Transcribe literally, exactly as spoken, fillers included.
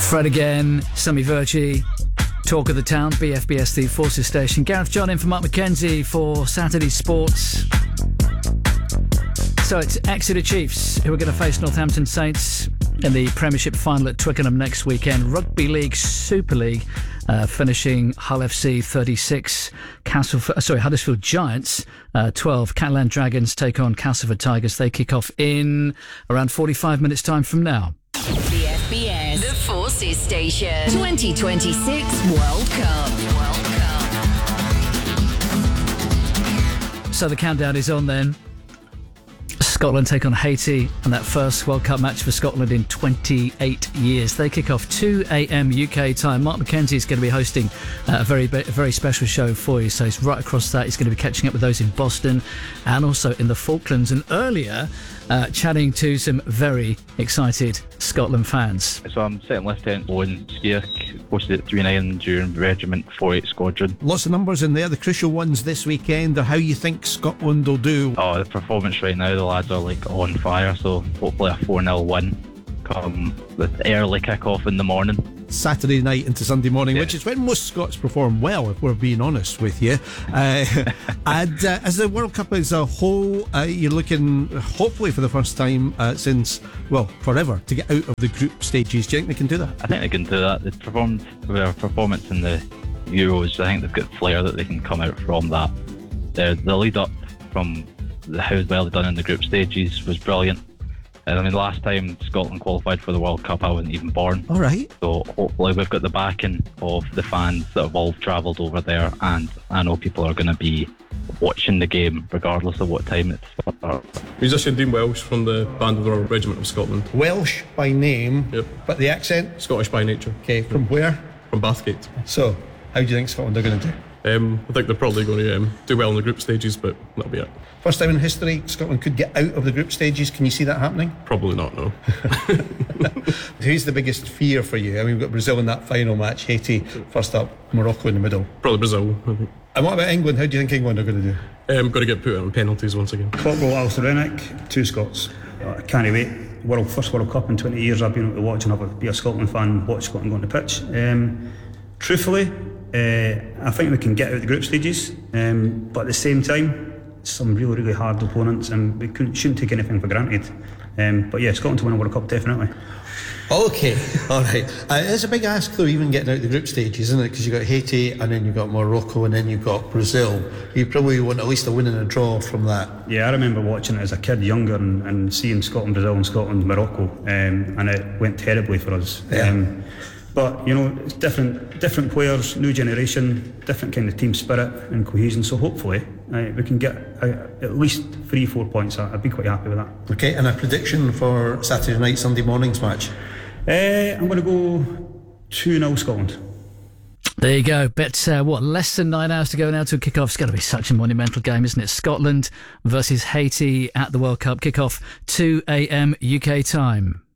Fred again, Sammy Virgie, Talk of the Town, B F B S, the Forces Station. Gareth John in for Mark McKenzie for Saturday Sports. So it's Exeter Chiefs who are going to face Northampton Saints in the Premiership final at Twickenham next weekend. Rugby League Super League uh, finishing Hull F C thirty-six, Castleford, sorry, Huddersfield Giants uh, twelve. Catalan Dragons take on Castleford Tigers. They kick off in around forty-five minutes time from now. B F B S, the Forces Station, twenty twenty-six World Cup. World Cup. So the countdown is on then. Scotland take on Haiti, and that first World Cup match for Scotland in twenty-eight years. They kick off two a.m. U K time. Mark McKenzie is going to be hosting uh, a very, a very special show for you. So he's right across that. He's going to be catching up with those in Boston and also in the Falklands. And earlier, uh, chatting to some very excited Scotland fans. So I'm Second Lieutenant Owen Skier, posted at three nine during Regiment forty-eight Squadron. Lots of numbers in there. The crucial ones this weekend are how you think Scotland will do. Oh, the performance right now, the lads are like on fire, so hopefully a four nil win come the early kick-off in the morning. Saturday night into Sunday morning, yeah. Which is when most Scots perform well, if we're being honest with you. Uh, and uh, as the World Cup as a whole, uh, you're looking, hopefully for the first time uh, since, well, forever, to get out of the group stages. Do you think they can do that? I think they can do that. They performed their performance in the Euros. I think they've got flair that they can come out from that. The, the lead up from the, how well they've done in the group stages was brilliant. And I mean, last time Scotland qualified for the World Cup, I wasn't even born. All right. So hopefully we've got the backing of the fans that have all travelled over there, and I know people are going to be watching the game regardless of what time it starts. Musician Dean Welsh from the Band of the Royal Regiment of Scotland. Welsh by name, yep. But the accent? Scottish by nature. Okay, from where? From Bathgate. So, how do you think Scotland are going to do? Um, I think they're probably going to um, do well in the group stages, but that'll be it. First time in history Scotland could get out of the group stages. Can you see that happening? Probably not, no. Who's the biggest fear for you? I mean, we've got Brazil in that final match, Haiti first up, Morocco in the middle. Probably Brazil, I think. And what about England? How do you think England are going to do? Um, got to get put on penalties once again. Football, Alistair Rennick, two Scots. I can't wait. World First World Cup in twenty years I've been able to watch, and I've been a Scotland fan, watch Scotland go on the pitch. Um, truthfully, uh, I think we can get out of the group stages, um, but at the same time, some really, really hard opponents, and we couldn't, shouldn't take anything for granted. Um, but yeah, Scotland to win a World Cup, definitely. Okay, all right. Uh, it's a big ask, though, even getting out of the group stages, isn't it? Because you've got Haiti, and then you've got Morocco, and then you've got Brazil. You probably want at least a win and a draw from that. Yeah, I remember watching it as a kid, younger, and, and seeing Scotland, Brazil, and Scotland, Morocco, um, and it went terribly for us. Yeah. Um, but, you know, it's different different players, new generation, different kind of team spirit and cohesion, so hopefully uh, we can get uh, at least three, four points. I'd be quite happy with that. Okay, and a prediction for Saturday night, Sunday morning's match? Uh, I'm going to go two nil Scotland. There you go. But uh, what, less than nine hours to go now to kick off. It's going to be such a monumental game, isn't it? Scotland versus Haiti at the World Cup. Kick off two a.m. U K time.